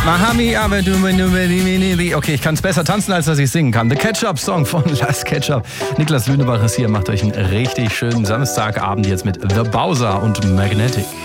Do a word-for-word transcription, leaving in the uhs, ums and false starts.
Mahami, aber du, okay, ich kann es besser tanzen, als dass ich singen kann. The Ketchup-Song von Last Ketchup. Niklas Lünebach ist hier, macht euch einen richtig schönen Samstagabend jetzt mit The Bowser und Magnetic.